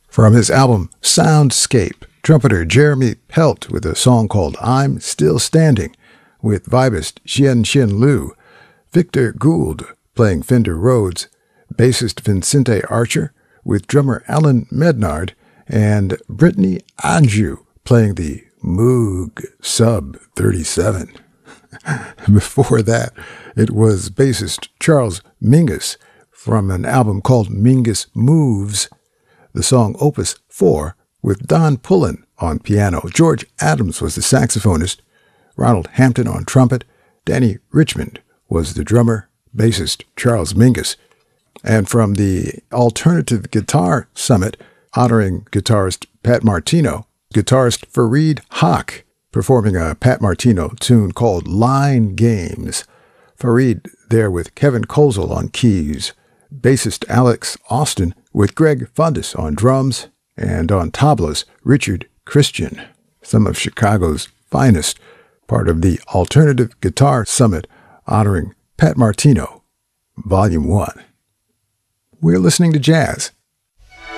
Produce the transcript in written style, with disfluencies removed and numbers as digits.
From his album Soundscape, trumpeter Jeremy Pelt with a song called I'm Still Standing, with vibist Xian Liu, Victor Gould playing Fender Rhodes, bassist Vincente Archer with drummer Alan Mednard, and Brittany Anjou playing the Moog Sub 37. Before that, it was bassist Charles Mingus from an album called Mingus Moves, the song Opus 4 with Don Pullen on piano. George Adams was the saxophonist, Ronald Hampton on trumpet, Danny Richmond was the drummer, bassist Charles Mingus. And from the Alternative Guitar Summit, honoring guitarist Pat Martino, guitarist Fareed Haq performing a Pat Martino tune called Line Games. Fareed there with Kevin Kozel on keys, bassist Alex Austin with Greg Fundus on drums, and on tablas, Richard Christian, some of Chicago's finest, part of the Alternative Guitar Summit honoring Pat Martino, Volume 1. We're listening to jazz